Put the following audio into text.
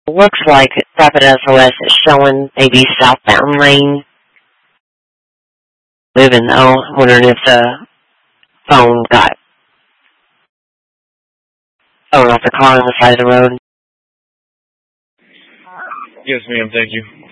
Looks like Rapid SOS is showing maybe southbound lane. Moving though, wondering if the phone got thrown off the car on the side of the road. Yes, ma'am, thank you.